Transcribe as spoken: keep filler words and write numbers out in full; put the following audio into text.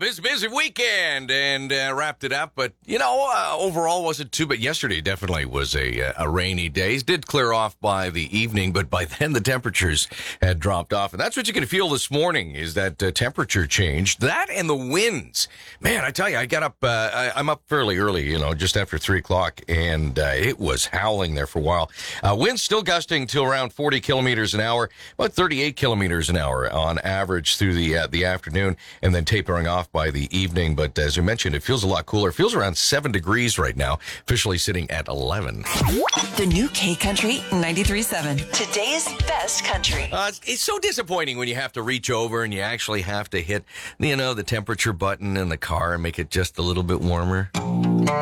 Busy, busy weekend and uh, wrapped it up. But, you know, uh, overall wasn't too bad. Yesterday definitely was a, a rainy day. It did clear off by the evening, but by then the temperatures had dropped off. And that's what you can feel this morning is that uh, temperature change. That and the winds. Man, I tell you, I got up, uh, I, I'm up fairly early, you know, just after three o'clock, and uh, it was howling there for a while. Uh, winds still gusting till around forty kilometers an hour, about thirty-eight kilometers an hour on average through the uh, the afternoon, and then tapering off by the evening. But as you mentioned, it feels a lot cooler. It feels around seven degrees right now, officially sitting at eleven. The new K Country ninety-three point seven. Today's best country. Uh, it's, it's so disappointing when you have to reach over and you actually have to hit, you know, the temperature button in the car and make it just a little bit warmer.